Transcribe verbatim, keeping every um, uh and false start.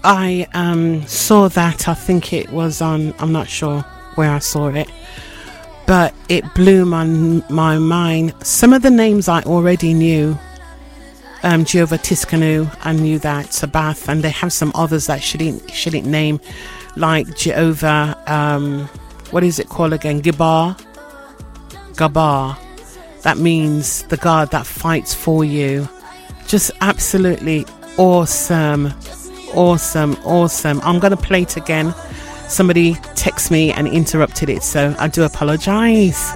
I um, saw that. I think it was on, I'm not sure where I saw it, but it blew my, my mind. Some of the names I already knew. Um, Jehovah Tiskanu, I knew that, Sabath, and they have some others that shouldn't shouldn't name, like Jehovah, um, what is it called again? Gibar? Gabar. That means the God that fights for you. Just absolutely awesome. Awesome, awesome. I'm going to play it again. Somebody texted me and interrupted it, so I do apologize.